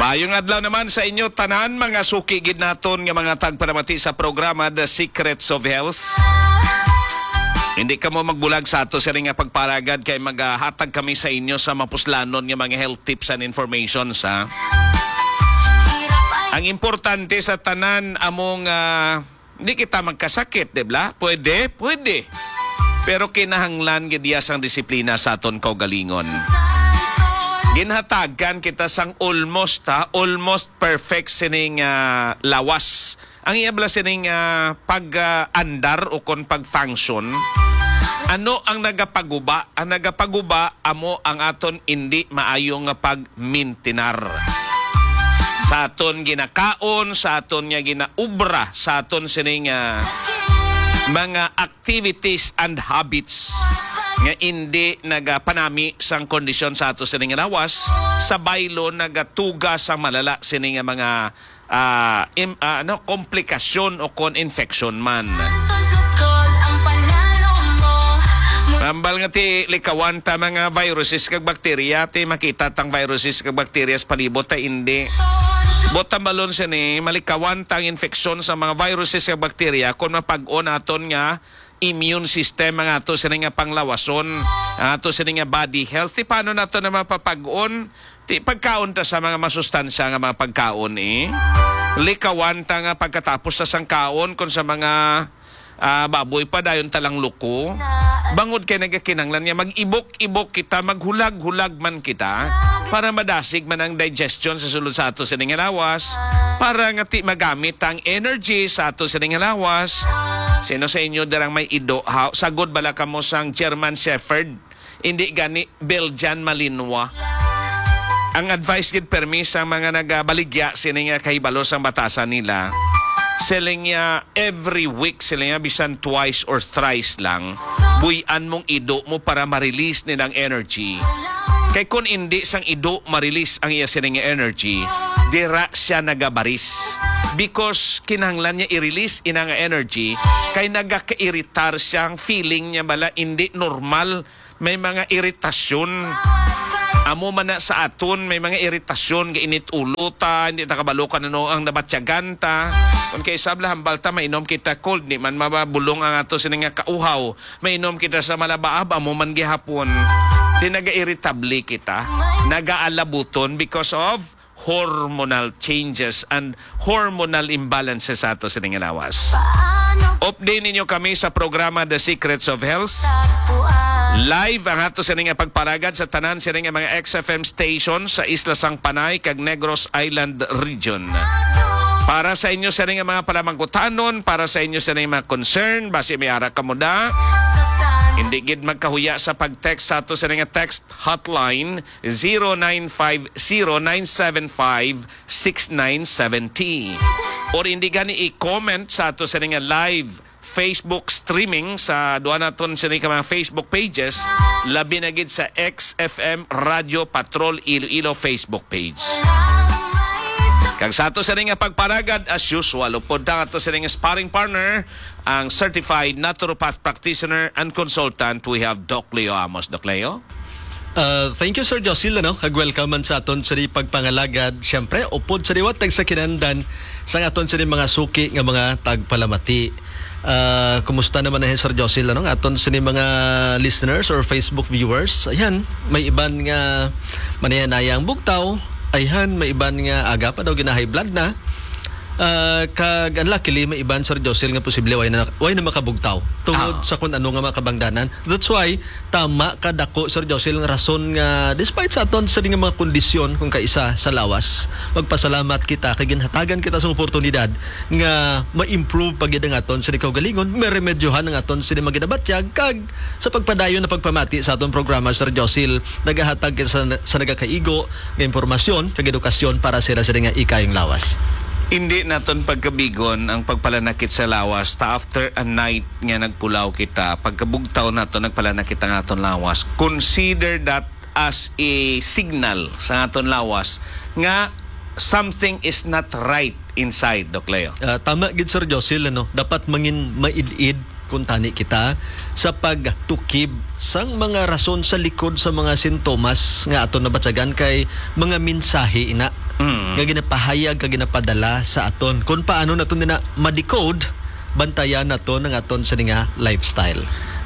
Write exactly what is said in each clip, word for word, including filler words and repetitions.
Maayong adlaw naman sa inyo tanan mga suki gid naton nga mga tagpanamati sa programa The Secrets of Health. Hindi ka mo magbulag sa ato sa ring nga pagparagad kay maghatag kami sa inyo sa mapuslanon nga mga health tips and information sa. Ang importante sa tanan among uh, hindi kita magkasakit, di ba? Pwede, pwede. Pero kinahanglan gid iya sang disiplina sa aton kaugalingon. Ginhatagan kita sang almost ha, almost perfect sining uh, lawas. Ang iyabla sining uh, pag-andar uh, o kon pag-function. Ano ang nagapaguba? Ang nagapaguba amo ang aton hindi maayong pag-mintinar. Sa aton ginakaon, sa aton nga ginaubra, sa aton sining uh, mga activities and habits nga hindi nagapanami sang kondisyon sa ato sining lawas, sa baylo nagatuga sa malala sining mga uh, im, uh, ano, komplikasyon o kon infection man. Rambal nga ti likawan ta mga viruses kag bakterya, ti makita tang viruses kag bakterya sa palibot ta hindi. Botang balon siya ni malikawan tang infeksyon sa mga viruses kag bakterya kung mapag-on aton nga immune system ang ato sa nga panglawason, ang ato sa nga body health. Ti paano nato na mapapag-on? Ti pagkaon ta sa mga masustansya nga mga pagkaon eh. Likawan ta nga pagkatapos sa sangkaon kung sa mga uh, baboy pa dayon talang luko. Bangod kay nagakinanglan nga mag-ibok-ibok kita, maghulag-hulag man kita para madasig man ang digestion sa sulod sa ato sa nga lawas, para nga ti magamit ang energy sa ato sa nga lawas. Sino sa inyo darang may ido? Ha? Sagod bala ka mo sang German Shepherd, hindi gani Belgian Malinois. Ang advice gid permis sa mga nagabaligya sini nga kahibalo sang batasan nila. Sila nga every week, sila nga bisan twice or thrice lang, buyan mong ido mo para ma-release nilang energy. Kay kung hindi sang ido ma-release ang iya sila nga energy, dira siya nagabaris. Because kinahanglan niya i-release ina nga energy, kay nagaka-iritar siyang feeling niya bala hindi normal, may mga iritasyon. Amo man na sa aton may mga iritasyon, init ulo ta, hindi nakabalukan ano ang nabatyagan ta. Kung kay sabla hambal ta mainom kita cold, ni man mababulong ang ato sining nga kauhaw, mainom kita sa malabaab amo man gihapon. Di naga-irritable kita, naga-alabuton because of hormonal changes and hormonal imbalances sa ato sining lawas. Update ninyo kami sa programa The Secrets of Health. Live ang ato sining pagparagad sa tanan sining mga X F M stations sa Isla Sang Panay kag Negros Island Region. Para sa inyo sining mga palamangkutanon, para sa inyo sining mga concern, basi may ara ka mo da. Hindi gid magkahuya sa pag-text sa ato sining text hotline zero nine five zero nine seven five six nine seven zero. Or hindi gani i-comment sa ato sining live Facebook streaming sa duha naton sa mga Facebook pages, labi na gid sa X F M Radio Patrol Iloilo Facebook page. Kag sa ato sa nga pagparagad as usual, upod ta ato sa nga sparring partner, ang certified naturopath practitioner and consultant, we have Doc Leo Amos. Doc Leo? Uh, thank you Sir Josil, ano? Kag-welcome man sa aton sa pagpangalagad. Siyempre, upod sa diwat tag sa kinandan sa aton sa mga suki nga mga tagpalamati. Uh, kumusta naman na Sir Josil, ano? Aton sa mga listeners or Facebook viewers. Ayan, may iban nga manayanayang bugtaw. Ayan, may iban nga aga pa daw gina-high blood na. Uh, kag unluckily may iban Sir Josil nga posible way na way na makabugtaw tungod oh. sa kun ano nga makabangdanan. That's why tama kadako Sir Josil nga rason nga despite sa aton sa nga mga kondisyon kung kaisa sa lawas, magpasalamat kita kay ginhatagan kita sa oportunidad nga ma-improve pagid ang aton sa kaugalingon, may remedyohan ang aton sa maginabatyag kag sa pagpadayon na pagpamati sa aton programa Sir Josil, nagahatag kita sa, sa nagakaigo nga impormasyon kag edukasyon para sila sa nga ikayong lawas. Hindi naton pagkabigon ang pagpalanakit sa lawas ta after a night nga nagpulaw kita, pagkabugtaw naton nagpalanakit ang aton lawas. Consider that as a signal sa aton lawas nga something is not right inside, Doc Leo. Uh, tama gid Sir Josil, ano, dapat mangin maid-id kung tani kita sa pagtukib sang mga rason sa likod sa mga sintomas nga aton nabatsagan kay mga mensahe ina. Mm. Mm. nga ginapahayag nga ginapadala sa aton kung paano naton nina ma-decode bantayan naton ang aton sa nga lifestyle.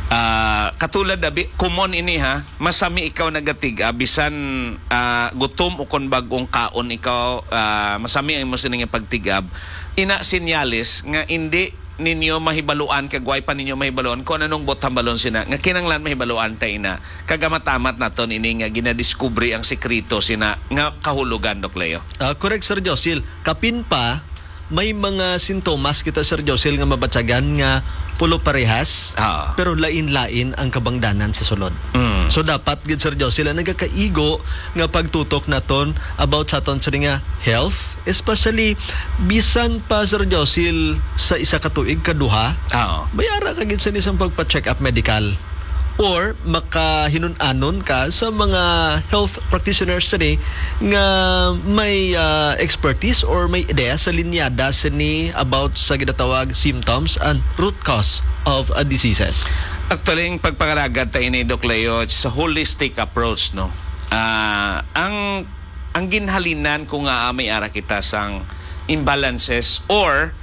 Ah, katulad abi common ini ha, masami ikaw nagatiga bisan ah, gutom o kon bagong kaon ikaw, ah, masami ang mo sining pagtigab, ina sinyalis nga hindi ninyo mahibaluan kag way pa ninyo mahibaluan kung anong botang balon sina nga kinanglan mahibaluan ta ina kagamatamat naton ini nga ginadiskubre ang sekreto sina nga kahulugan, Doc Leo. Uh, correct, Sir Josil. Kapin pa, may mga sintomas kita, Sir Josil, nga mabatsagan nga pulo parehas, Ah. pero lain-lain ang kabangdanan sa sulod. Mm. So dapat gid, Sir Josil, ang nagakaigo nga pagtutok naton about sa aton sa nga health, especially bisan pa, Sir Josil, sa isa ka tuig kaduha, Ah. bayara ka gid sa isang pagpa-check up medical or makahinun-anon ka sa mga health practitioners sini nga may uh, expertise or may ideya sa linyada sini about sa ginatawag symptoms and root cause of uh, diseases. Actually, yung pagpangalagad tayo ni Doc Leo, it's a holistic approach, no? Ah, ang ang ginhalinan kung nga may ara kita sang imbalances or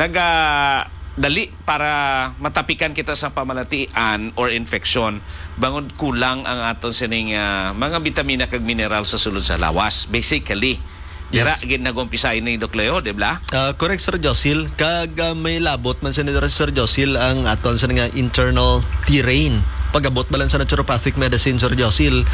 naga dali para matapikan kita sa pamalatian or infection bangod kulang ang aton sining uh, mga bitamina kag mineral sa sulod sa lawas. Basically, dira Yes. gid nagumpisay ni Doc Leo, di ba? Uh, correct, Sir Josil. Kag uh, may labot man sa nila, Sir Josil, ang aton sa nga internal terrain. Pag-abot ba lang sa naturopathic medicine, Sir Josil,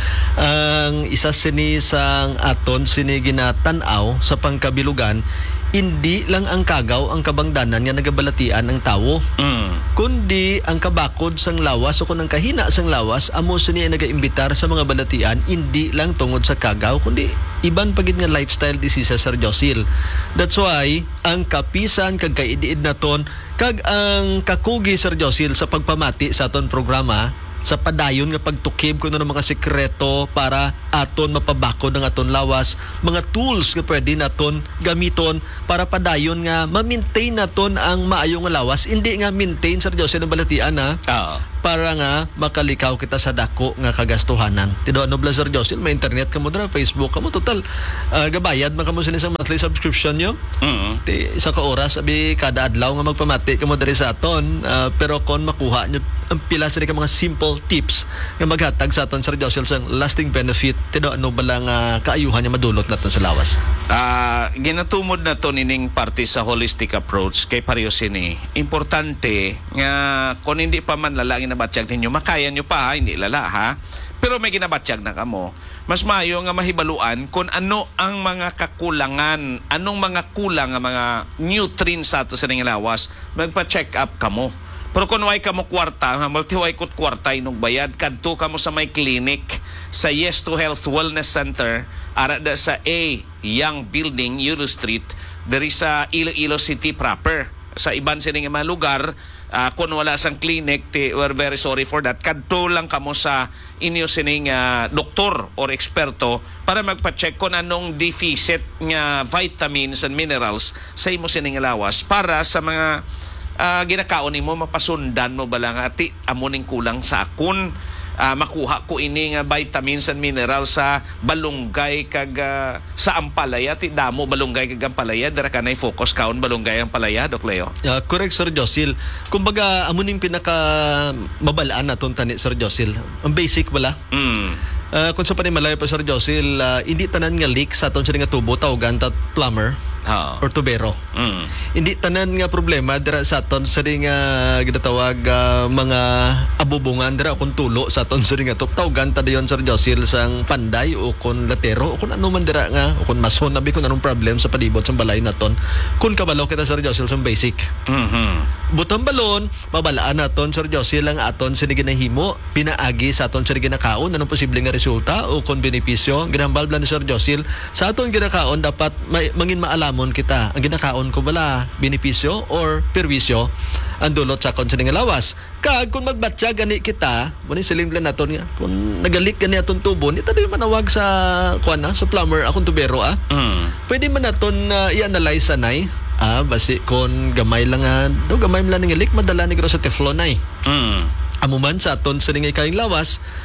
ang isa sini sang aton sini ginatanaw sa pangkabilugan, hindi lang ang kagaw ang kabangdanan nga nagabalatian ang tawo, Mm. kundi ang kabakod sang lawas o kung ang kahina sang lawas amo sini ay nagaimbitar sa mga balatian hindi lang tungod sa kagaw kundi iban pagid nga lifestyle diseases, Sir Josil. That's why ang kapisan kag kaidiid naton kag ang kakugi, Sir Josil, sa pagpamati sa aton programa sa padayon nga pagtukib kuno ng mga sekreto para aton mapabakod ang aton lawas, mga tools nga pwede naton gamiton para padayon nga ma-maintain naton ang maayo nga lawas, hindi nga maintain, Sir Jose, ng balatian ha, Ah. para nga makalikaw kita sa dako nga kagastuhanan. Tido ano bla, Sir Jose, may internet ka mo dra, Facebook ka mo, total uh, gabayad man ka mo sa monthly subscription nyo. Mm. Ti isa ka oras abi kada adlaw nga magpamati ka mo diri sa aton, uh, pero kon makuha nyo ang pila sa ka mga simple tips nga maghatag sa aton, Sir Josel, sa lasting benefit, tido ano ba lang uh, kaayuhan nga madulot naton sa lawas. Ah, ginatumod na to nining parte sa holistic approach kay pareho sini. Importante nga kung hindi pa man lalaki na batsyag ninyo, makaya nyo pa ha, hindi lala ha. Pero may ginabatsyag na kamo. Mas mayo nga mahibaluan kung ano ang mga kakulangan, anong mga kulang nga mga nutrients sa ato sa ning lawas, magpa-check up kamo. Pero kung way ka mo kwarta, ha, multiway kot kwarta inong bayad, kadto ka mo sa may clinic sa Yes to Health Wellness Center, ara da sa A Young Building, Euro Street, dari sa Iloilo City proper. Sa iban sining mga lugar, uh, kung wala sang clinic, ti, we're very sorry for that. Kadto lang kamo sa inyo sining uh, doktor or eksperto para magpa-check kung anong deficit nga vitamins and minerals sa imo sining lawas para sa mga Uh, ginakaon mo, mapasundan mo ba lang ati amuning kulang sa akon, uh, makuha ko ini nga vitamins and minerals sa balunggay kag uh, sa ampalaya, ti damo balunggay kag ampalaya, dara kanay focus kaon balunggay ampalaya, Doc Leo. Uh, correct, Sir Josil. Kumbaga amuning pinaka mabalaan naton tani, Sir Josil. Ang basic wala. Mm. Uh, kung sa panimalayo pa, Sir Josil, uh, hindi tanan nga leak sa aton sa nga tubo tawagan ta plumber Ha. or tubero. Mm. Hindi tanan nga problema dira sa aton sa nga ginatawag uh, mga abubungan dira kung tulo sa aton sa nga tawagan ta dayon, Sir Josil, sang panday o kon latero o kun ano man dira nga o kun mason abi kun anong problem sa palibot sa balay naton. Kun kabalo kita, Sir Josil, sa basic. Mhm. Butang balon, mabalaan naton, Sir Josil, ang aton sa ginahimo pinaagi sa aton sa ginakaon anong posibleng nga resulta o kon benepisyo. Ginambal blan ni Sir Josil sa aton ginakaon dapat may, mangin maalamon kita ang ginakaon ko bala benepisyo or perwisyo ang dulot sa aton sa nga lawas. Kag kung magbatya gani kita, muni siling blan naton nga kung nagalik gani aton tubo, ni taday manawag sa kuan na sa plumber akong tubero ah. Mm. Pwede man naton uh, i-analyze sanay. Ah, basi kon gamay lang nga, do gamay man lang nga leak madala ni sa teflon ay. Mm. Amo man sa aton sa ningay kaing lawas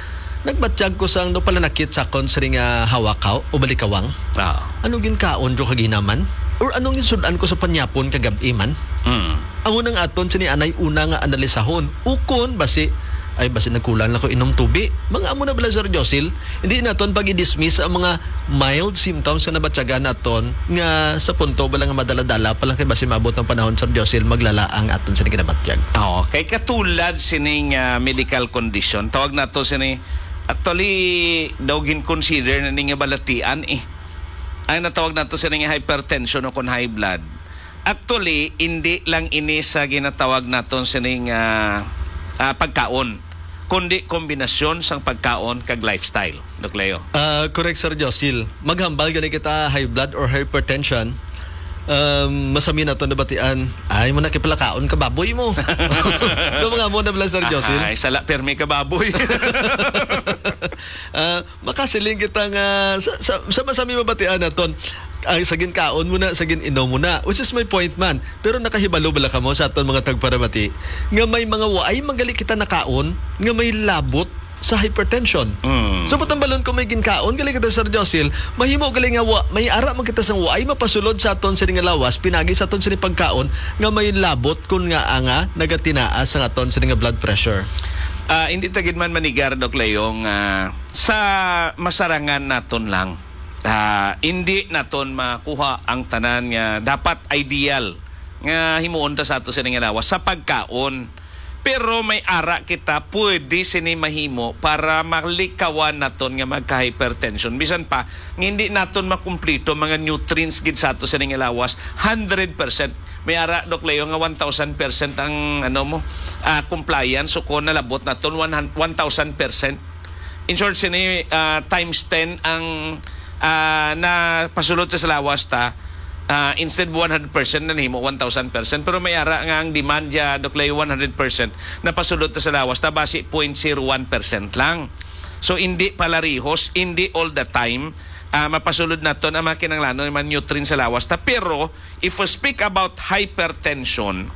nagbatsyag ko sang no palanakit sa kon sa nga hawakaw o balikawang. Ah. Ano gin kaon jo kaginaman? Or anong ginsudan ko sa panyapon kagabi man? Mm. Ang unang aton sini anay una nga analisahon. Ukon basi ay basi nagkulang lang ko inom tubi. Mga amo na bala Sir Josil, hindi naton pag i-dismiss ang mga mild symptoms nga nabatyagan naton nga sa punto bala nga madala-dala pa lang kay basi mabot ng panahon Sir Josil maglalaang aton sa kinabatyag. Oo, kay katulad sining uh, medical condition, tawag na to sini, actually, daw gin-consider na nga balatian eh. Ay natawag na to sining hypertension o kon high blood. Actually, hindi lang ini sa ginatawag naton sining uh, uh, pagkaon, kundi kombinasyon sang pagkaon kag lifestyle. Dok Leo. Uh, correct Sir Josil. Maghambal gani kita high blood or hypertension. Um, masami na ito nabatian. Ay mo na kipalakaon ka baboy mo. Ito mga mo na bala Sir Josil. Ay, sala permi ka baboy. uh, makasiling kita nga sa, sa, sa masami mabatian na ito. Ang sagin kaon mo na, sagin inom mo na. Which is my point man. Pero nakahibalo bala ka mo sa aton mga tagparamati. Nga may mga waay magali kita na kaon, nga may labot sa hypertension. Mm. So butang balon ko may ginkaon gali kita Sir Josil, mahimo gali nga wa, may ara man kita sang waay mapasulod sa aton sa nga lawas, pinagi sa aton sa pagkaon nga may labot kun nga anga nagatinaas sa aton sa nga blood pressure. Uh, hindi tagid man manigar Dok Leong uh, sa masarangan naton lang. Uh, hindi naton makuha ang tanan nga dapat ideal nga himuon ta sa ato sa nga lawas sa pagkaon. Pero may ara kita pwede sini mahimo para malikawan naton nga magka-hypertension. Bisan pa, hindi naton makumplito mga nutrients gid sa ato sa nga lawas one hundred percent. May ara Dok Leo nga one thousand percent ang ano mo uh, compliance so kung nalabot naton one thousand percent. In short sini uh, times ten ang uh, na pasulod sa lawas ta. Uh, instead one hundred percent na nahimo one thousand percent pero may ara nga ang demand ya Dok Leo one hundred percent na pasulod ta sa lawas ta base zero point zero one percent lang. So hindi palarihos, hindi all the time uh, mapasulod naton ang makinanglanon man nutrient sa lawas ta. Pero if we speak about hypertension,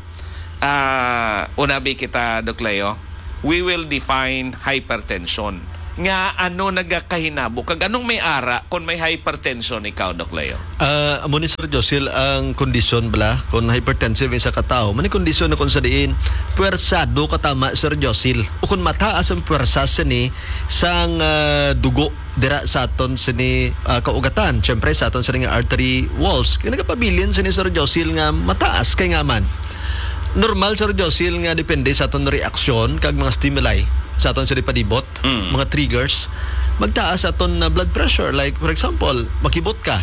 uh, unabi kita Dok Leo, we will define hypertension. Nga ano nagakahinabo kag anong may ara kung may hypertension ikaw Dok Leo? Uh, amo ni Sir Josil ang kondisyon bala kung hypertensive sa katao. Mani kondisyon na kung sa diin puwersado katama Sir Josil. O kung mataas ang puwersa sini sang uh, dugo dira sa aton sini uh, kaugatan. Syempre sa aton sini nga artery walls. Kaya nagapabilin sini Sir Josil nga mataas kay nga man. Normal Sir Josil nga depende sa aton reaksyon kag mga stimuli sa aton sa palibot, mm. mga triggers, magtaas aton na blood pressure. Like, for example, makibot ka,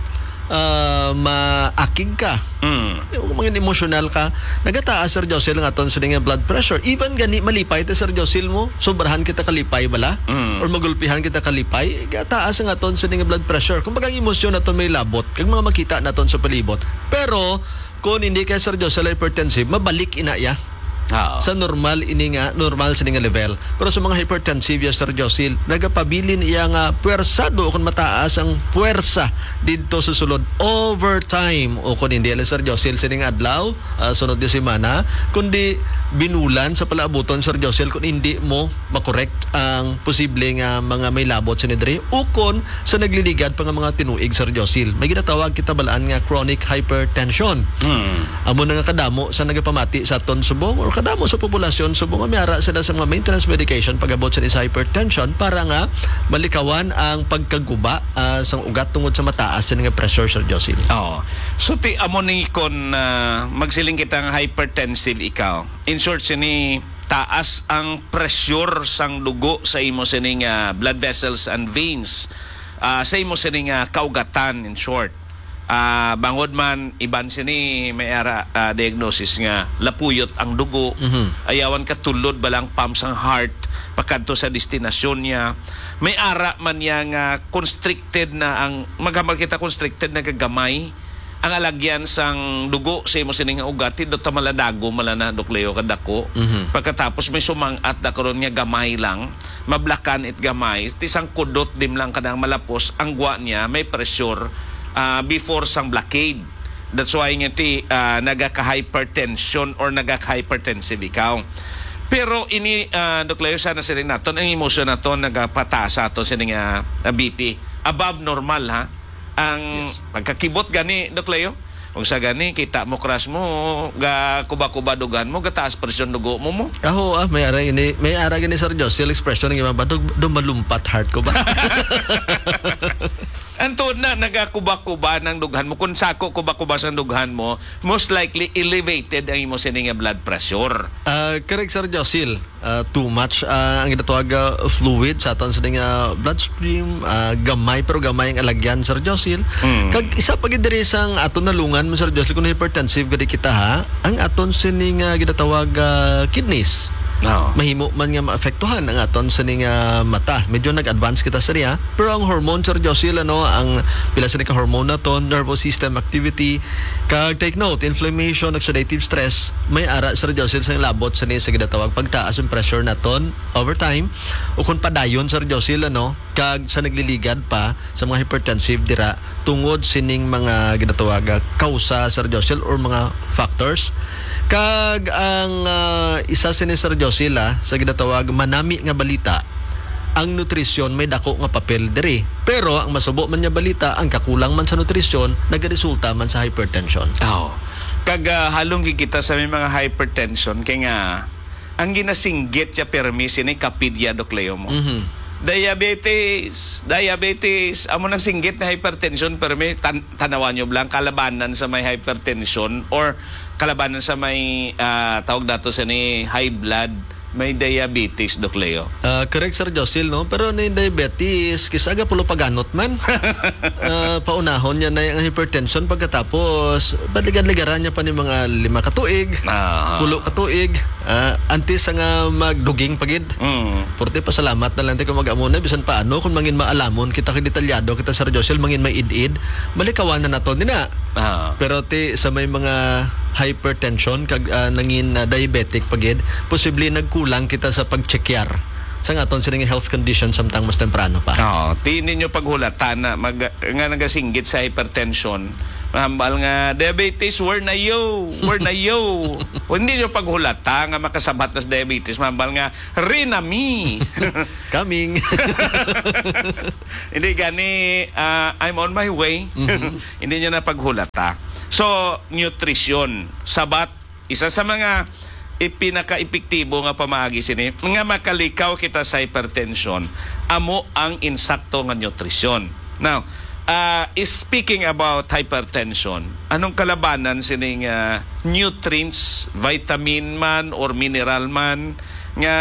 uh, maakig ka, mm. mga emotional ka, nagataas, Sir Josil, ng aton sa nga blood pressure. Even gani, malipay ta Sir Josil mo, sobrahan kita kalipay bala, mm. or magulpihan kita kalipay, gataas ang aton sa nga blood pressure. Kung bagang emosyon naton may labot, kag mga makita naton sa palibot. Pero, kung hindi kay Sir Josil hypertensive, mabalik inaya. Oh. Sa normal ini nga normal sa nga level. Pero sa mga hypertensive ya Sir Josil, nagapabilin iya nga puwersado kung mataas ang puwersa didto sa sulod over time o kung hindi ala Sir Josil sa nga adlaw uh, sunod di semana kundi binulan sa palaabuton Sir Josil kung hindi mo makorekt ang posible nga mga may labot sa nidre o kung sa nagliligad pa nga mga tinuig Sir Josil. May ginatawag kita balaan nga chronic hypertension. Hmm. Amo na nga kadamo sa nagapamati sa aton subong or kadamo sa populasyon subong nga miara sila sa mga maintenance medication pagabot sa isa hypertension para nga malikawan ang pagkaguba uh, sa ugat tungod sa mataas sa nga pressure Sir Josil. Oh. So ti amo ni kon uh, magsiling kitang hypertensive ikaw. In short sini taas ang pressure sang dugo sa imo sining uh, blood vessels and veins. Uh, sa imo sining uh, kaugatan in short. Uh, bangod man iban sini may ara uh, diagnosis nga lapuyot ang dugo, mm-hmm. ayawan ka tulod balang pumps ang heart pakadto sa destinasyon niya. May ara man niya nga constricted na ang maghamal kita constricted na gagamay ang alagyan sang dugo sa imo sining ugat do ta maladago malana Dok Leo kadako. Mm-hmm. Pagkatapos may sumangat da karon nga gamay lang mablakan it gamay tisang kudot dim lang kadang malapos ang gwa niya may pressure Uh, before sang blockade. That's why nga ti uh, nagaka-hypertension or nagaka-hypertensive ikaw. Pero ini uh, Dok Leo, sana sining naton ang emosyon naton nagapataas ato sining uh, B P above normal ha. Ang Yes. pagkakibot gani Dok Leo, kung sa gani kita mo crush mo ga kuba-kuba dugan mo gataas presyon dugo mo mo. Ako ah, may ara gini, may ara gini Sir Josil expression ng iba ba do malumpat heart ko ba? Antod na nagakuba-kuba ng dughan mo, kung sako kuba-kuba sa dughan mo, most likely elevated ang imo sining nga blood pressure. Ah, correct Sir Josil. Ah, too much ah, ang ginatawag ah, fluid sa aton sa nga bloodstream, ah, gamay pero gamay ang alagyan Sir Josil. Mm. Kag isa pa gid diri sang aton nalungan mo Sir Josil kung hypertensive gadi kita ha, ang aton sining nga ginatawag ah, kidneys. No. Mahimo man nga maapektuhan ang aton sa nga mata. Medyo nag-advance kita sa riya. Pero ang hormone, Sir Josil, ano, ang pila sa ka hormone naton, nervous system activity, kag take note, inflammation, oxidative stress, may ara, Sir Josil, sa labot sa niya sa ginatawag pagtaas ang pressure naton over time. O kung padayon, Sir Josil, ano, kag sa nagliligad pa sa mga hypertensive dira tungod sining mga ginatawag kausa, Sir Josil, or mga factors. Kag ang uh, isa sini Sir Josila sa ginatawag manami nga balita, ang nutrisyon may dako nga papel diri. Pero ang masubo man nga balita, ang kakulang man sa nutrisyon nagaresulta man sa hypertension. Oh. Kag uh, halong gikita sa may mga hypertension kay nga ang ginasinggit ya permi sini kapidya Dok Leo mo. Mhm. Diabetes, diabetes, amo nang singgit na hypertension pero may tan- tanawan nyo lang kalabanan sa may hypertension or kalabanan sa may uh, tawag dato sa ni high blood, may diabetes Dok Leo. Uh, correct Sir Josil, no? Pero na yung diabetes, kisaga pulo paganot man. uh, paunahon niya na yung hypertension pagkatapos baligan-ligaran niya pa ni mga lima katuig, Ah. pulo katuig, uh, antes nga magduging pagid. Mm. Porte pasalamat na lang tayo kung mag-amo na bisan paano kung mangin maalamon kita kay detalyado kita Sir Josil mangin may id-id malikawan na nato nina. Ah. Pero ti sa may mga hypertension kag uh, nangin uh, diabetic pagid posible nagkulang kita sa pagchekyar sa aton sining health condition samtang mas temprano pa. Oh, tinin nyo paghulatan na mag, nga nagasinggit sa hypertension. Mahambal nga diabetes, where na yo? Where na yo? O hindi nyo paghulata nga makasabat na diabetes. Mahambal nga rinami. Coming. Hindi gani uh, I'm on my way. Mhm. Hindi nyo na paghulata. So, nutrition, sabat, isa sa mga ipinaka-epektibo nga pamaagi sini nga makalikaw kita sa hypertension amo ang insakto nga nutrition. Now, uh, speaking about hypertension, anong kalabanan sining uh, nutrients, vitamin man or mineral man nga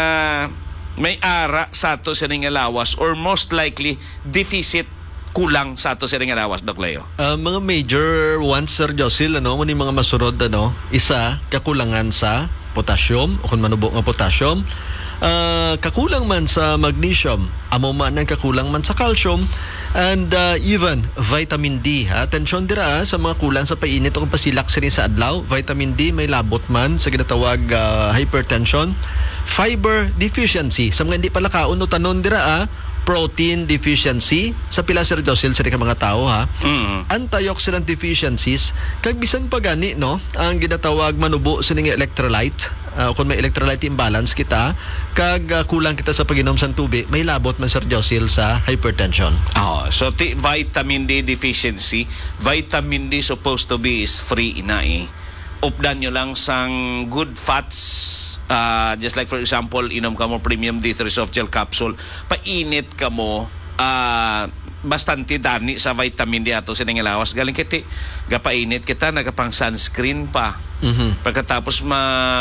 may ara sa ato sining lawas or most likely deficit kulang sa ato sining lawas Dok Leo? Uh, mga major ones Sir Josil ano mo ni mga masurod ano isa kakulangan sa potassium o kung manubo nga potassium, uh, kakulang man sa magnesium, amo man ang kakulang man sa calcium, and uh, even vitamin D. Ha? Atensyon dira ah, sa mga kulang sa painit o kung pasilak sini sa adlaw, vitamin D may labot man sa ginatawag uh, hypertension. Fiber deficiency sa mga hindi pala kaon o tanon dira ah, protein deficiency sa pila Sir Josil sa ka mga tao ha. Mm. Antioxidant deficiencies kag bisan pa gani no ang ginatawag manubo sa ning electrolyte uh, kung may electrolyte imbalance kita kag uh, kulang kita sa pag-inom sa tubig may labot man Sir Josil sa hypertension. Oh, so ti vitamin D deficiency, vitamin D supposed to be is free ina eh. Updan nyo lang sang good fats. Uh, just like for example, inom ka mo premium D three soft gel capsule, painit ka mo uh, bastante dani sa vitamin D ato sa lawas. Galing kiti, gapainit kita, nagapang sunscreen pa. Mhm. Pagkatapos ma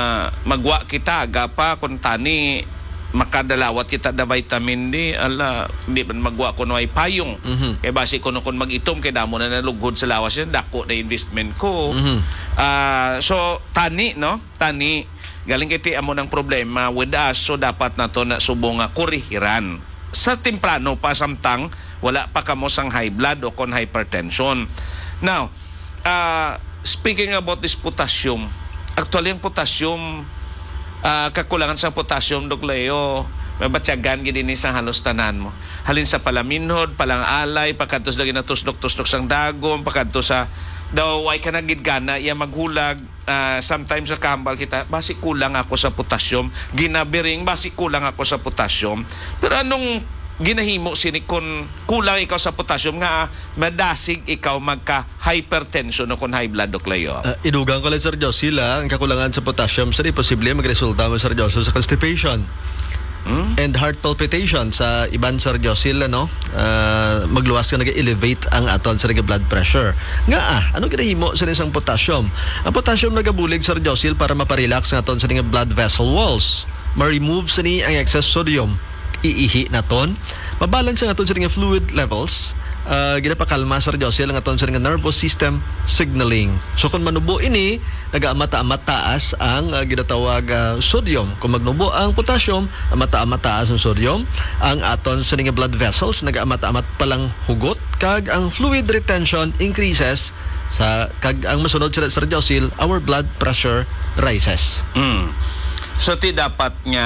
magwa kita, gapa kung tani makadalawat kita da vitamin D, ala, di man magwa ko no ay payong. Mhm. Kaya basi ko no kung mag-itom, kaya damo na nalughod sa lawas yan, dako na investment ko. Mhm. Ah, so, tani, no? Tani. Galing kiti amo ng problema with us, so dapat na to na subong nga kurihiran. Sa temprano pa samtang wala pa kamo sang high blood o kon hypertension. Now, uh, speaking about this potassium, actually ang potassium, uh, kakulangan sa potassium, Dok Leo, mabatyagan gid ni sa halos tanan mo. Halin sa palaminhod, palang alay, pagkadto sa ginatusdok-tusdok sang dagom, pagkadto sa daw ay kanagid gana iya maghulag. Uh, sometimes sa kahambal kita, basi kulang ako sa potassium. Ginabiring, basi kulang ako sa potassium. Pero anong ginahimo sini kung kulang ikaw sa potassium nga madasig ikaw magka hypertension o kung high blood o klayo? Uh, idugang ko lang, Sir Josil, ah, ang kakulangan sa potassium, sir, posible magresulta mo, Sir Josil, sa constipation. Hmm? And heart palpitation sa iban, Sir Josil, ano? Uh, magluwas ka nag-elevate ang aton sa blood pressure. Nga ah, ano ginahimo sa isang potassium? Ang potassium nagabulig, Sir Josil, para maparelax ang aton sa blood vessel walls. Ma-remove sa ni ang excess sodium. Iihi naton. Mabalance ang aton sa fluid levels. Uh, ginapakalma, Sir Josil, ang aton sa nervous system signaling. So kung manubo ini, nag-aamata-amat taas ang uh, ginatawag uh, sodium. Kung magnubo ang potassium, amata-amat taas ang sodium. Ang aton sa blood vessels, nag-aamata-amat palang hugot. Kag ang fluid retention increases. Sa kag ang masunod, sila, Sir Josil, our blood pressure rises. Mm. So ti dapat nga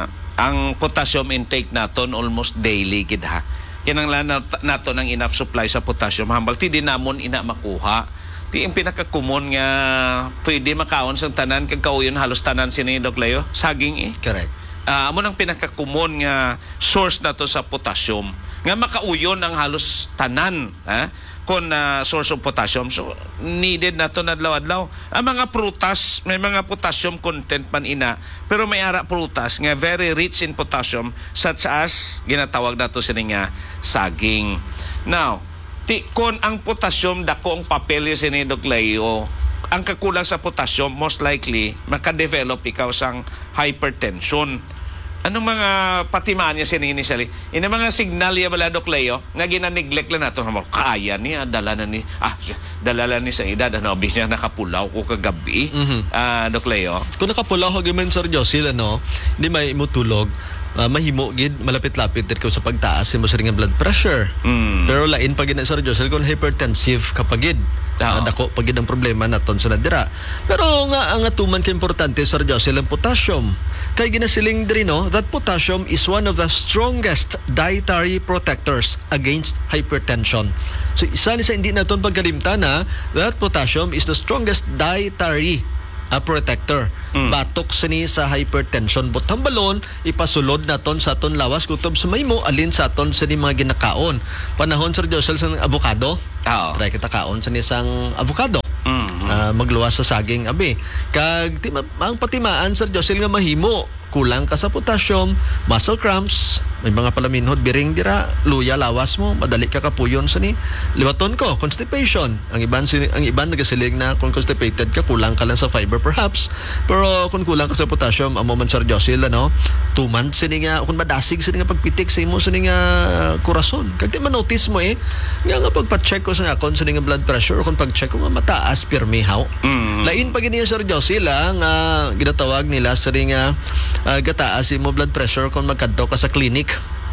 ang potassium intake naton almost daily gid ha. Kinanglan nato ng enough supply sa potassium hambal ti di namon ina makuha. Ti ang pinaka-common nga pwede makaon sa tanan kag kauyon halos tanan sini Doc Leo, saging eh. Correct. Uh, amo nang pinaka-common nga source nato sa potassium. Nga makauyon ang halos tanan, ha? Kung uh, source of potassium. So, needed na ito na adlaw-adlaw. Ang mga prutas, may mga potassium content man ina, pero may ara prutas nga very rich in potassium, such as, ginatawag na ito sila nga, saging. Now, ti, kung ang potassium, dako ang papel yung sinidok layo, ang kakulang sa potassium, most likely, makadevelop ikaw sang hypertension. Anong mga patimaan niya sininitially? Ina mga signal ya bala Doc Leo nga gina-neglect lang nato mo kaya niya dala na ni ah dala ni sa edad ano bis niya nakapulaw ko kagabi. Mm-hmm. uh, Doc Leo. Kung nakapulaw ko gyud Sir Josil, ano, hindi may imutulog. Uh, mahimo gid malapit-lapit dit ko sa pagtaas mo sa ring blood pressure. Mm. Pero lain pa gid Sir Josil kung hypertensive kapag gid. Oh. Uh, dako pag gid ang problema naton sa nadira. Pero nga ang atuman kay importante, Sir Josil, ang potassium. Kay ginasiling diri no that potassium is one of the strongest dietary protectors against hypertension. So isa ni sa hindi naton pagkalimtan na that potassium is the strongest dietary a protector. Mm. Batok sini sa hypertension. Butang balon, ipasulod naton sa aton lawas kutob sa maymo alin sa aton sa mga ginakaon. Panahon, Sir Josel, sa avocado. Oo. Try kita kaon sa isang avocado. Mm-hmm. Uh, magluwas sa saging abi. Kag tima, ang patimaan, Sir Josel, nga mahimo kulang ka sa potassium, muscle cramps, may mga palaminhod, biring dira, luya, lawas mo, madali ka kapuyon sa ni. Liwaton ko, constipation. Ang iban, ang iban nagasiling na kung constipated ka, kulang ka lang sa fiber perhaps. Pero kung kulang ka sa potassium, amo man, Sir Josil, ano, two months, sini nga, kung madasig, sini nga pagpitik sa imo, sini nga kurason. Kag di man-notice mo eh, nga nga pagpa-check ko sa akon, sini nga blood pressure, kung pag-check ko nga mataas, pirmihaw. Mm. Lain pa gini, Sir Josil, nga ginatawag nila, sini nga, Uh, gataas mo blood pressure kung magkadto ka sa clinic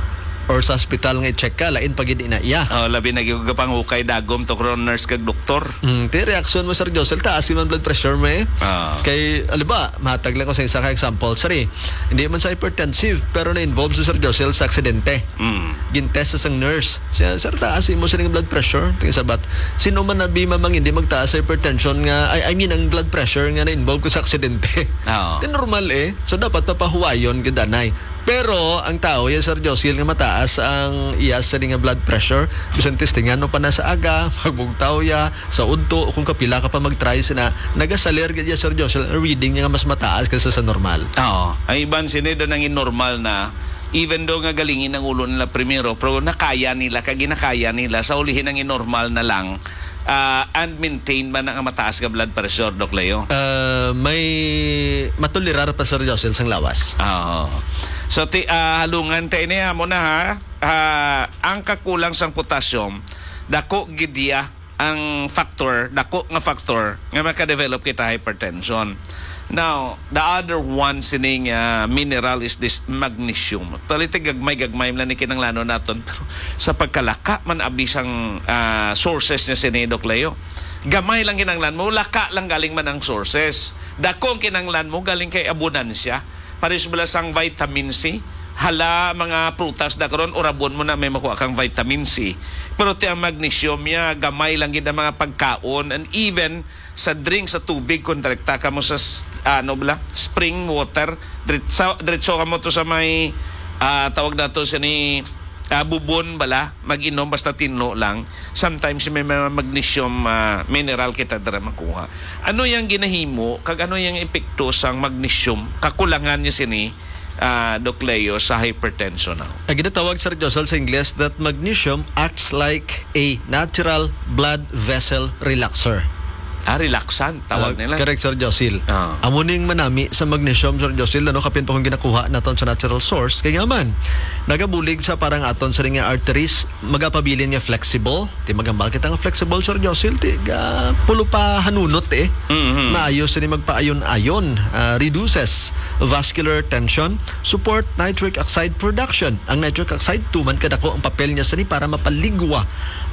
or sa hospital nga i-check ka, lain pag hindi na iya. Oh, labi na gyud pang hukay dagom to kron nurse kag doktor. Mm, ti reaction mo, Sir Josel, taas man blood pressure mo eh. Oh. Kay aliba, mahatag lang ko sa isa ka example. Sorry, hindi man sa hypertensive pero na-involved si Sir Josel sa aksidente. Mm. Gintest sa sang nurse. Siya, Sir, taas mo sa blood pressure. Tingin sabat, sino man na bima mang hindi magtaas sa hypertension nga, I, I mean ang blood pressure nga na-involved ko sa aksidente. Oh. Di normal eh. So dapat papahuwayon gidanay. Pero ang tao, yan, Sir Josil, nga mataas ang iyas sa nga blood pressure. Bisan testingan no pa na sa aga, magbugtaw ya, sa udto, kung kapila ka pa mag-try sina, nagasalir ganyan, Sir Josil, reading niya nga mas mataas kaysa sa normal. Oo. Ang iban sinida nang normal na, even though nga galingin ang ulo nila primero, pero nakaya nila, kag ginakaya nila, sa ulihin ang normal na lang, Uh, and maintain man ang mataas ka blood pressure, Doc Leo? Uh, may matulirar pa, Sir Josel, sang lawas. Oo. So, ti, uh, halungan tayo niya mo na ha. Uh, ang kakulang sang potassium, dako gidya ang factor, dako nga factor nga maka-develop kita hypertension. Now, the other one sining uh, mineral is this magnesium. Talitig gagmay-gagmay lang ni kinanglano naton. Pero sa pagkalaka man abisang uh, sources niya sinidok Leo. Gamay lang kinanglan mo, laka lang galing man ang sources. Dako ang kinanglan mo galing kay abundansya. Pares bala sang vitamin C, hala mga prutas da karon urabon mo na may makuha kang vitamin C. Pero ti ang magnesium ya gamay lang gid ang mga pagkaon, and even sa drink sa tubig kung direkta ka mo sa s- ano bala spring water, diretso diretso ka mo to sa may ah, tawag na to sa ni ah, bubon bala mag-inom basta tinlo lang. Sometimes may mga magnesium ah, mineral kita dara makuha. Ano yang ginahimo kag ano yang epekto sang magnesium kakulangan niya sini uh, Doc Leo sa hypertension now? Ang ginatawag, Sir Josel, sa Ingles, that magnesium acts like a natural blood vessel relaxer. Ah, relaxant tawag Ah, nila. Correct, Sir Josil. Ah. Amuning manami sa magnesium, Sir Josil, ano, kapinto kong ginakuha naton sa natural source. Kaya nga man, nagabulig sa parang aton sa nga arteries, magapabilin nga flexible. Ti magambal kita nga flexible, Sir Josil. Ti ga, pulo pa hanunot eh. Mhm. Maayos ni magpaayon-ayon, ah, reduces vascular tension, support nitric oxide production. Ang nitric oxide tuman kadako ang papel niya sani para mapaligwa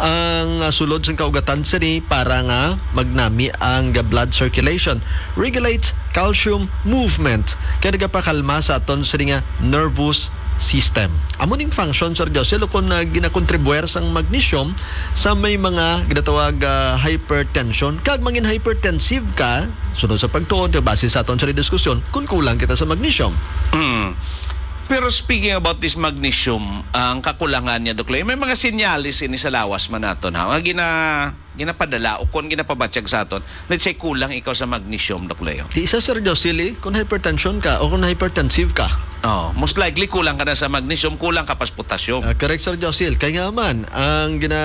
ang ah, sulod sa kaugatan sani para nga magnami ang ah, blood circulation. Regulates calcium movement. Kaya nagapakalma sa aton sani nga nervous system. Amuning function, Sir Josel, kung uh, ginakontribuer sang magnesium sa may mga ginatawag uh, hypertension, kag mangin hypertensive ka, sunod sa pagtuon, base sa aton sa diskusyon, kung kulang kita sa magnesium. Mm. Pero speaking about this magnesium, ang kakulangan niya, Doc Leo, may mga sinyalis ini sa lawas man naton ha. Nga gina ginapadala o kung ginapabatsyag sa aton, let's say kulang ikaw sa magnesium, Doc Leo. Di isa, Sir Josel, eh, kung hypertension ka o kung hypertensive ka. Oh, most likely kulang ka na sa magnesium, kulang ka pa sa potassium. Uh, correct, Sir Josel. Kaya nga man, ang gina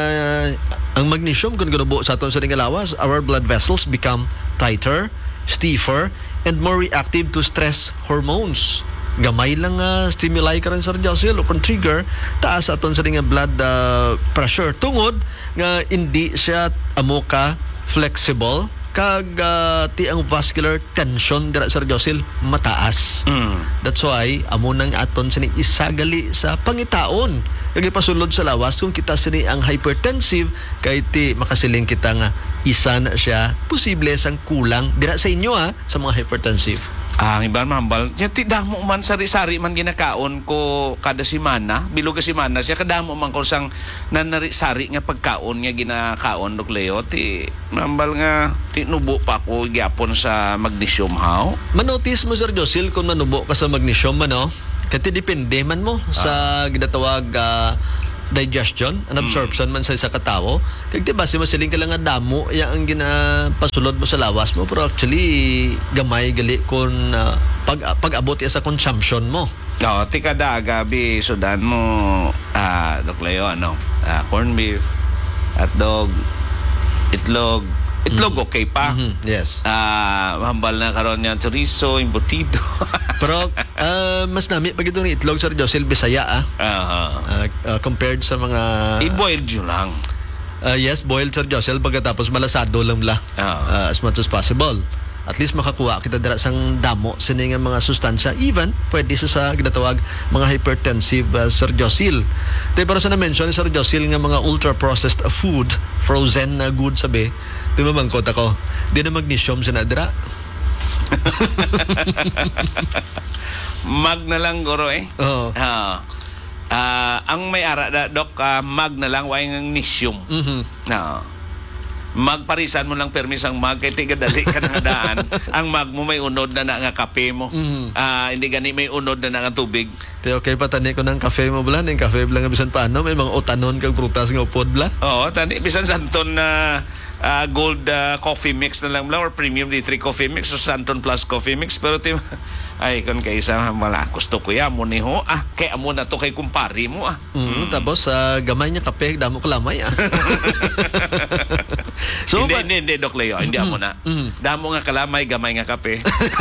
ang magnesium kung ginubo sa aton sa lawas, our blood vessels become tighter, stiffer, and more reactive to stress hormones. Gamay lang uh, stimuli ka rin, Sir Josel, o kung trigger, taas aton sa nga blood uh, pressure. Tungod nga hindi siya amo ka flexible, kag uh, ti ang vascular tension dira, Sir Josel, mataas. Mm. That's why amo nang aton sini isagali sa pangitaon kag ipasulod sa lawas kung kita sini ang hypertensive kay ti makasiling kita nga isa na siya posible sang kulang dira sa inyo ha sa mga hypertensive. Ang iban mahambal, niya ti damo man sari-sari man ginakaon ko kada semana, bilog ka semana siya kadamo man ko sang nanari-sari nga pagkaon nga ginakaon, Doc Leo, ti mahambal nga ti nubo pa ko gyapon sa magnesium how. Manotice mo, Sir Josil, kung nanubo ka sa magnesium ano, kati depende man mo sa ginatawag ah, digestion and absorption man sa isa ka tawo. Kaya diba, si masiling ka lang nga damo, iya ang ginapasulod mo sa lawas mo, pero actually, gamay gali kung ah, pag, pag-abot iya sa consumption mo. No, ti kada gabi sudan mo ah Doc Leo ano, ah, corned beef, hotdog, itlog. Itlog okay pa. Mhm, yes. Ah, mahambal na karon niya chorizo, embutido. Pero ah, mas nami pag ito ni itlog, Sir Josil, Bisaya ah, Aha. Ah, ah, compared sa mga I-boil yun lang. ah, yes, boiled, Sir Josil, pagkatapos malasado lang la Ah. ah, as much as possible. At least makakuha kita dira sang damo sini nga mga sustansya, even pwede sa sa ginatawag mga hypertensive, uh, Sir Josil. Te pero sa na-mention ni Sir Josil nga mga ultra processed food, frozen na good sabi, di ba mangkot ako, di na magnesium sina dira. Mag na lang guro eh. Oo. Ah. Ah, ang may ara da, Doc, ah, mag na lang way ng magnesium. Mhm. Na. Magparisan mo lang permis ang mag kay tiga dali ka na nga daan. Ang mag mo may unod na na nga kape mo. Mhm. Ah, hindi gani may unod na na nga tubig. Te okay pa tani ko ng cafe mo bla, ng cafe bla nga bisan paano may mga utanon kag prutas nga upod bla. Oo, tani bisan santon na ah, gold ah, coffee mix na lang bla or premium D three coffee mix o Santon Plus coffee mix, pero tim ay kon kay isa wala gusto ko ya mo ni ho ah kay amo na to kay kumpari mo ah. Mm, tapos sa gamay niya kape damo ko lamay ah. So, hindi, ba- hindi, hindi, Doc Leo. Hindi amo na. Mm. Damo nga kalamay, gamay nga kape.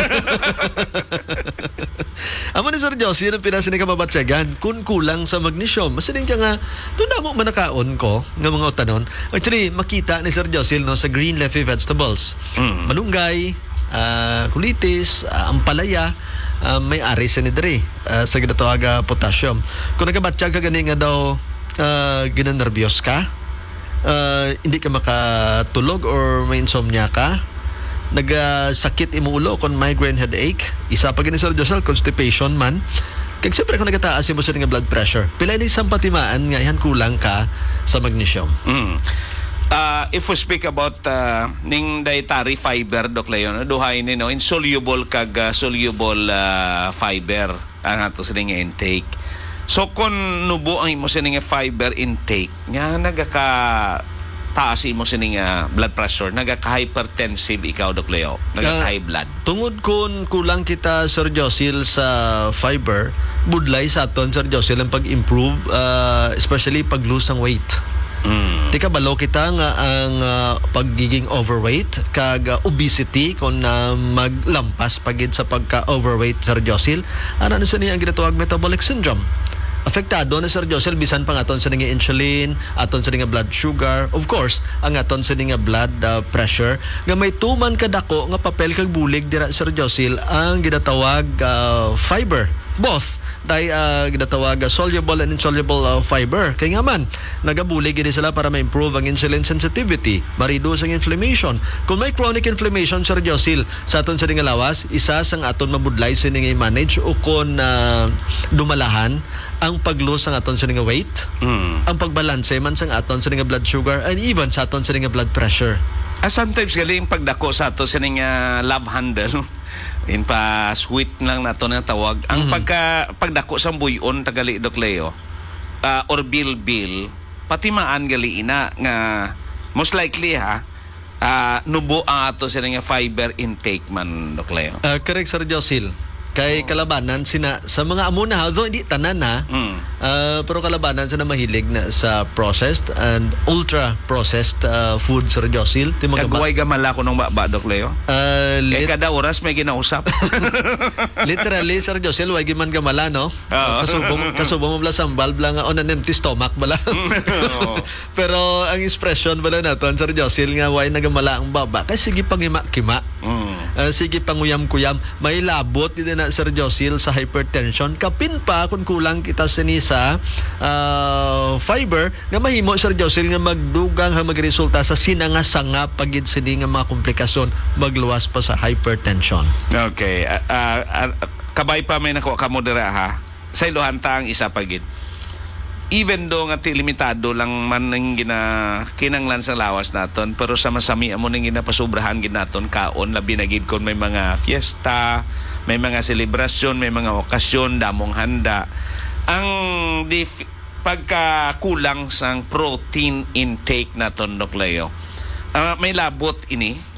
Amo ni Sir Josie, ang pinasini ka mabatsyagan, kung kulang sa magnesium. Masiling ka nga, doon damo manakaon ko, nga mga utanon. Actually, makita ni Sir Josie no, sa green leafy vegetables. Mm. Malunggay, ah, kulitis, ah, ampalaya, ah, may ari sa nidri, ah, sa ginatawag ah, potassium. Kung nagabatsyag ka gani nga daw, uh, ginannervyos ka, uh, hindi ka makatulog or may insomnia ka, nagasakit imo ulo kon migraine headache, isa pa gini, Sir Josel, constipation man, Kaya siyempre kung nagataas mo sa nga blood pressure, pila ni isang patimaan nga yan kulang ka sa magnesium. Mm. Uh, if we speak about uh, ning dietary fiber, Dok Leon, duhay ni no, insoluble kag uh, soluble uh, fiber ang ato sa nga intake. So kung nubo ang imo sa nga fiber intake, nga nagaka taas imo sa nga blood pressure, nagaka-hypertensive ikaw, Dok Leo, nagaka-high blood. Tungod kung kulang kita, Sir Josil, sa fiber, budlay sa aton, Sir Josil, ang pag-improve, uh, especially pag-lose ang weight. Mm. Tika balo kita nga ang uh, pagiging overweight kag uh, obesity kung uh, maglampas pagid sa pagka-overweight, Sir Josil, ano na sa niya ang ginatawag metabolic syndrome. Apektado na, Sir Josil, bisan pang aton sa nga insulin, aton sa nga blood sugar, of course, ang aton sa nga blood uh, pressure, nga may tuman kadako nga papel kag bulig dira, Sir Josil, ang ginatawag uh, fiber. Both dahil uh, ginatawag uh, soluble and insoluble uh, fiber. Kaya nga man, nagabulig gini sila para ma-improve ang insulin sensitivity, ma-reduce ang inflammation. Kung may chronic inflammation, Sir Josil, sa aton sa nga lawas, isa sang aton mabudlay sa nga i-manage o kung uh, dumalahan ang pag-lose ang aton sa nga weight, Mm. ang pagbalanse man sang aton sa nga blood sugar, and even sa aton sa nga blood pressure. Ah, sometimes galing pagdako sa ato sa nga love handle, in pa sweet lang nato na tawag. Ang Mhm. pagka pagdako sa buyon tagali, Dok Leo, uh, or bilbil, pati maan gali ina nga most likely ha, uh, nubo ang ato sa nga fiber intake man, Dok Leo. Uh, correct, Sir Josil. Kay kalabanan sina sa mga amo na, although hindi tanan na, Mm. uh, pero kalabanan sila mahilig na sa processed and ultra processed uh, food, Sir Josil. Ti mga ba- Kagway gamala ko nung baba, Dok Leo. uh, Eh lit- kada oras may ginausap. literally, Sir Josil, wag man gamala, no? Oo. Kasubong kasubong mo bala sambal bala nga on an empty stomach bala. Oo. Pero ang expression bala naton, Sir Josil, nga way nagamala ang baba kay sige pangima-kima. Mm. Uh, sige panguyam-kuyam, may labot din na, Sir Josil, sa hypertension. Kapin pa kung kulang kita sini sa uh, fiber nga mahimo, Sir Josil, nga magdugang ha magresulta sa sinanga-sanga pagid sini nga mga komplikasyon magluwas pa sa hypertension. Okay. Uh, uh, uh, kabay pa may nakuha ka mo dira ha. Sa iluhan ta ang isa pagid. Even do nga ti limitado lang man ning gina kinanglan sa lawas naton, pero sa masami amo ning ginapasubrahan gid naton kaon labi na gid kon may mga fiesta, may mga selebrasyon, may mga okasyon, damong handa. Ang dif- pagka kulang sang protein intake naton, Dok Leo, uh, may labot ini